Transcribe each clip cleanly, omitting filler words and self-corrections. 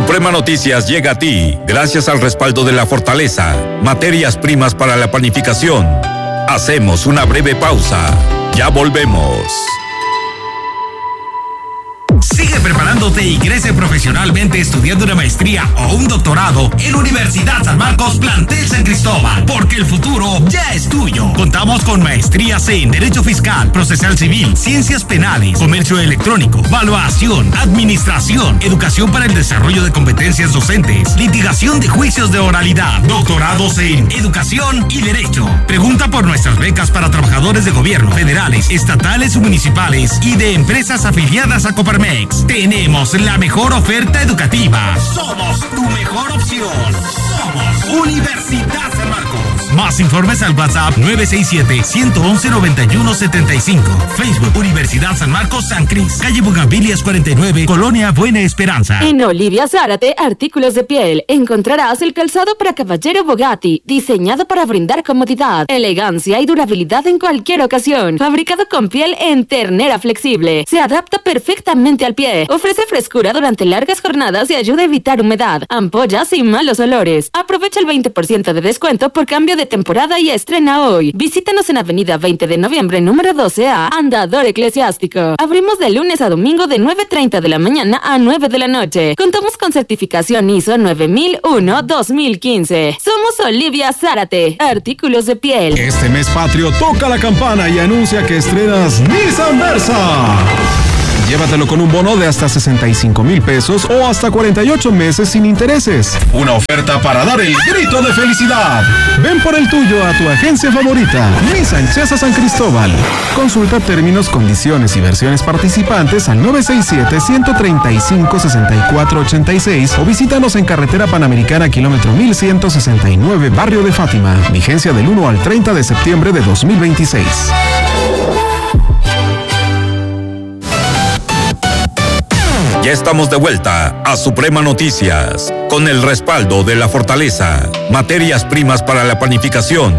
Suprema Noticias llega a ti gracias al respaldo de La Fortaleza, materias primas para la panificación. Hacemos una breve pausa. Ya volvemos. Sigue preparándote y crece profesionalmente estudiando una maestría o un doctorado en Universidad San Marcos Plantel San Cristóbal, porque el futuro ya es tuyo. Contamos con maestrías en Derecho Fiscal, Procesal Civil, Ciencias Penales, Comercio Electrónico, Valuación, Administración, Educación para el Desarrollo de Competencias Docentes, Litigación de Juicios de Oralidad, doctorados en Educación y Derecho. Pregunta por nuestras becas para trabajadores de gobierno, federales, estatales y municipales y de empresas afiliadas a Coparmex. Tenemos la mejor oferta educativa. Somos tu mejor opción. Somos Universidad San Marcos. Más informes al WhatsApp 967-111-9175. Facebook Universidad San Marcos San Cris. Calle Bugambilias 49, Colonia Buena Esperanza. En Olivia Zárate, artículos de piel, encontrarás el calzado para caballero Bugatti, diseñado para brindar comodidad, elegancia y durabilidad en cualquier ocasión. Fabricado con piel en ternera flexible. Se adapta perfectamente al pie. Ofrece frescura durante largas jornadas y ayuda a evitar humedad, ampollas y malos olores. Aprovecha el 20% de descuento por cambio de temporada y estrena hoy. Visítanos en Avenida 20 de Noviembre, número 12A, Andador Eclesiástico. Abrimos de lunes a domingo de 9:30 de la mañana a 9 de la noche. Contamos con certificación ISO 9001-2015. Somos Olivia Zárate, artículos de piel. Este mes patrio toca la campana y anuncia que estrenas Nissan Versa. Llévatelo con un bono de hasta 65,000 pesos o hasta 48 meses sin intereses. Una oferta para dar el grito de felicidad. Ven por el tuyo a tu agencia favorita, Nissan Chesa San Cristóbal. Consulta términos, condiciones y versiones participantes al 967-135-6486 o visítanos en Carretera Panamericana, kilómetro 1169, Barrio de Fátima. Vigencia del 1 al 30 de septiembre de 2026. Ya estamos de vuelta a Suprema Noticias, con el respaldo de La Fortaleza, materias primas para la panificación.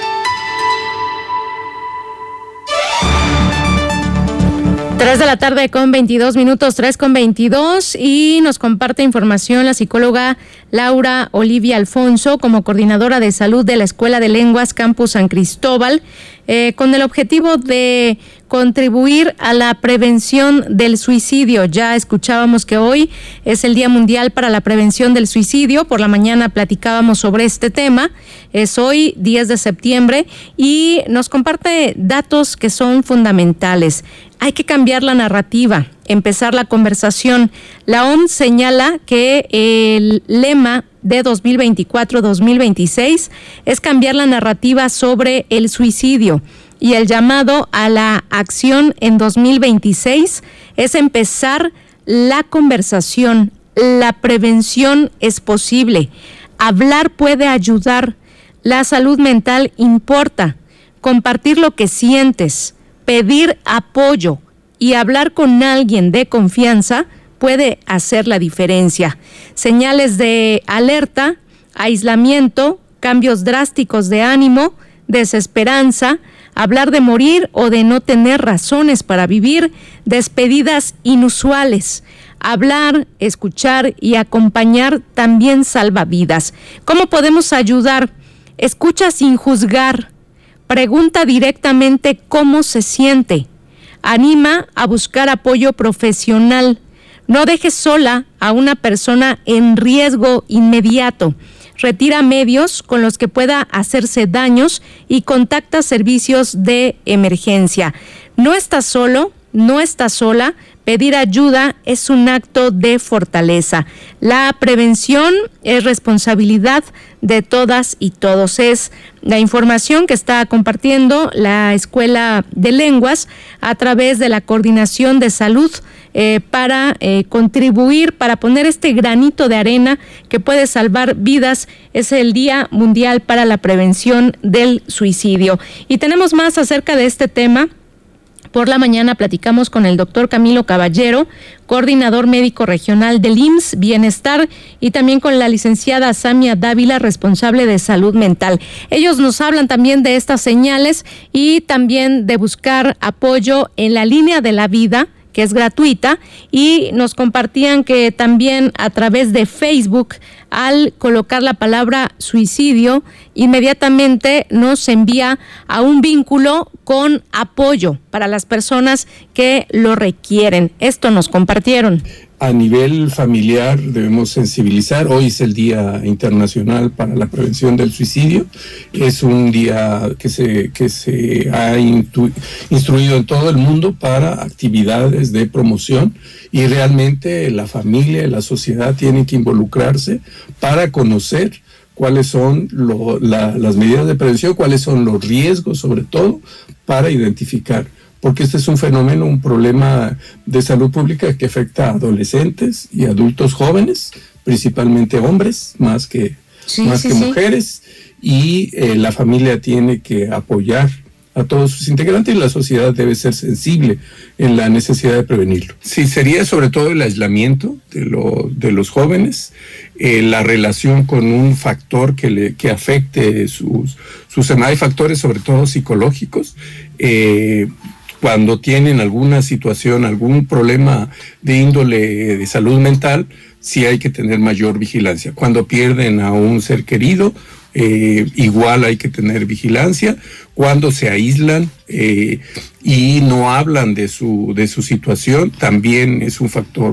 Tres de la tarde con 22 minutos, 3:22, y nos comparte información la psicóloga Laura Olivia Alfonso como coordinadora de salud de la Escuela de Lenguas Campus San Cristóbal, con el objetivo de contribuir a la prevención del suicidio. Ya escuchábamos que hoy es el Día Mundial para la Prevención del Suicidio. Por la mañana platicábamos sobre este tema. Es hoy, 10 de septiembre, y nos comparte datos que son fundamentales. Hay que cambiar la narrativa, empezar la conversación. La OMS señala que el lema de 2024-2026 es cambiar la narrativa sobre el suicidio, y el llamado a la acción en 2026 es empezar la conversación. La prevención es posible. Hablar puede ayudar. La salud mental importa. Compartir lo que sientes, pedir apoyo y hablar con alguien de confianza puede hacer la diferencia. Señales de alerta, aislamiento, cambios drásticos de ánimo, desesperanza, hablar de morir o de no tener razones para vivir, despedidas inusuales. Hablar, escuchar y acompañar también salva vidas. ¿Cómo podemos ayudar? Escucha sin juzgar. Pregunta directamente cómo se siente. Anima a buscar apoyo profesional. No dejes sola a una persona en riesgo inmediato. Retira medios con los que pueda hacerse daños y contacta servicios de emergencia. No estás solo, no estás sola. Pedir ayuda es un acto de fortaleza. La prevención es responsabilidad de todas y todos. Es la información que está compartiendo la Escuela de Lenguas a través de la Coordinación de Salud para contribuir, para poner este granito de arena que puede salvar vidas. Es el Día Mundial para la Prevención del Suicidio. Y tenemos más acerca de este tema. Por la mañana platicamos con el doctor Camilo Caballero, coordinador médico regional del IMSS Bienestar, y también con la licenciada Samia Dávila, responsable de salud mental. Ellos nos hablan también de estas señales y también de buscar apoyo en la línea de la vida, que es gratuita, y nos compartían que también a través de Facebook, al colocar la palabra suicidio, inmediatamente nos envía a un vínculo con apoyo para las personas que lo requieren. Esto nos compartieron. A nivel familiar debemos sensibilizar. Hoy es el Día Internacional para la Prevención del Suicidio. Es un día que se ha instruido en todo el mundo para actividades de promoción, y realmente la familia y la sociedad tienen que involucrarse para conocer cuáles son las medidas de prevención, cuáles son los riesgos, sobre todo, para identificar. Porque este es un fenómeno, un problema de salud pública que afecta a adolescentes y adultos jóvenes, principalmente hombres, más que mujeres, y la familia tiene que apoyar a todos sus integrantes, y la sociedad debe ser sensible en la necesidad de prevenirlo. Sí, sería sobre todo el aislamiento de los jóvenes, la relación con un factor que afecte hay factores sobre todo psicológicos, cuando tienen alguna situación, algún problema de índole de salud mental, sí hay que tener mayor vigilancia. Cuando pierden a un ser querido, igual hay que tener vigilancia. Cuando se aíslan y no hablan de su situación, también es un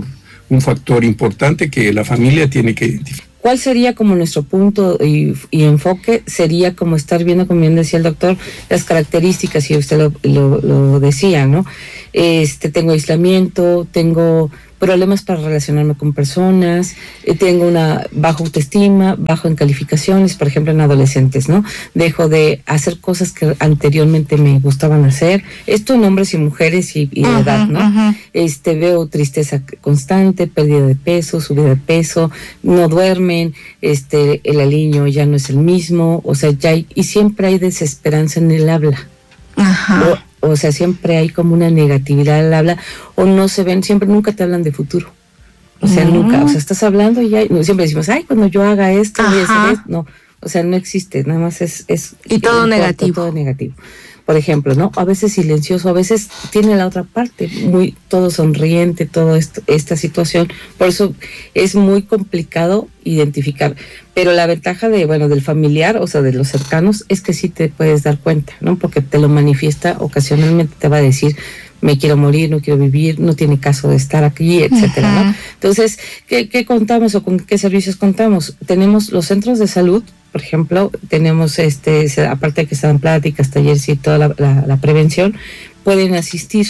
factor importante que la familia tiene que identificar. ¿Cuál sería como nuestro punto y enfoque? Sería como estar viendo, como bien decía el doctor, las características, y usted lo decía, ¿no? Tengo aislamiento, tengo problemas para relacionarme con personas, tengo una baja autoestima, bajo en calificaciones, por ejemplo en adolescentes, ¿no? Dejo de hacer cosas que anteriormente me gustaban hacer, esto en hombres y mujeres y de edad, ¿no? Veo tristeza constante, pérdida de peso, subida de peso, no duermen, el aliño ya no es el mismo, o sea, y siempre hay desesperanza en el habla. Ajá. O sea, siempre hay como una negatividad al habla, o no se ven, nunca te hablan de futuro. O sea, nunca, o sea, estás hablando y siempre decimos, ay, cuando yo haga esto, voy a hacer esto. No, o sea, no existe, nada más es y todo negativo. Todo negativo. Por ejemplo, ¿no? A veces silencioso, a veces tiene la otra parte, todo sonriente, todo esta situación. Por eso es muy complicado identificar. Pero la ventaja del familiar, o sea, de los cercanos, es que sí te puedes dar cuenta, ¿no? Porque te lo manifiesta ocasionalmente, te va a decir, me quiero morir, no quiero vivir, no tiene caso de estar aquí, etcétera, ¿no? Entonces, ¿qué contamos o con qué servicios contamos? Tenemos los centros de salud, por ejemplo, tenemos aparte de que están pláticas, talleres y toda la prevención, pueden asistir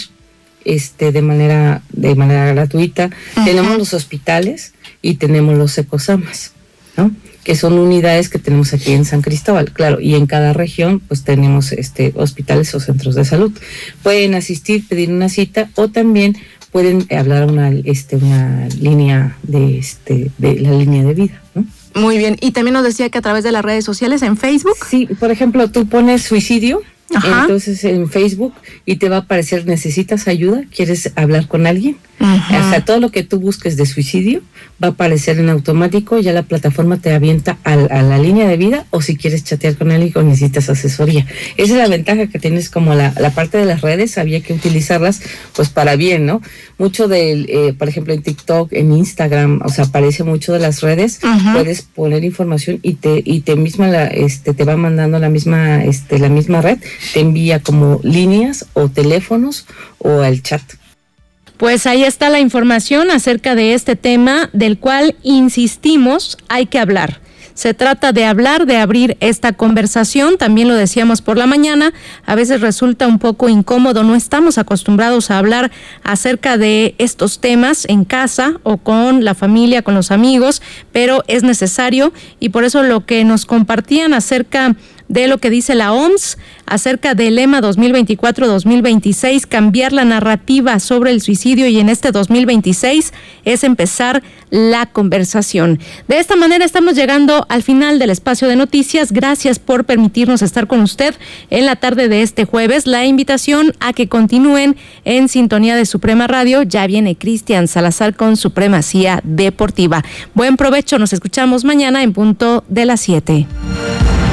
de manera gratuita. Tenemos los hospitales y tenemos los ecosamas, ¿no? Que son unidades que tenemos aquí en San Cristóbal, claro, y en cada región pues tenemos hospitales o centros de salud. Pueden asistir, pedir una cita, o también pueden hablar una línea de la línea de vida, ¿no? Muy bien, y también nos decía que a través de las redes sociales, en Facebook. Sí, por ejemplo, tú pones suicidio, entonces en Facebook, y te va a aparecer, ¿necesitas ayuda? ¿Quieres hablar con alguien? O sea, todo lo que tú busques de suicidio va a aparecer en automático, ya la plataforma te avienta a la línea de vida, o si quieres chatear con alguien o necesitas asesoría. Esa es la ventaja que tienes, como la parte de las redes, había que utilizarlas pues para bien, ¿no? Mucho por ejemplo, en TikTok, en Instagram, o sea, aparece mucho de las redes, puedes poner información y te misma te va mandando la misma red, te envía como líneas o teléfonos o al chat. Pues ahí está la información acerca de este tema, del cual insistimos, hay que hablar. Se trata de hablar, de abrir esta conversación. También lo decíamos por la mañana, a veces resulta un poco incómodo, no estamos acostumbrados a hablar acerca de estos temas en casa o con la familia, con los amigos, pero es necesario, y por eso lo que nos compartían acerca de lo que dice la OMS acerca del lema 2024-2026, cambiar la narrativa sobre el suicidio, y en este 2026 es empezar la conversación. De esta manera estamos llegando al final del espacio de noticias. Gracias por permitirnos estar con usted en la tarde de este jueves. La invitación a que continúen en sintonía de Suprema Radio. Ya viene Cristian Salazar con Supremacía Deportiva. Buen provecho, nos escuchamos mañana en punto de las 7.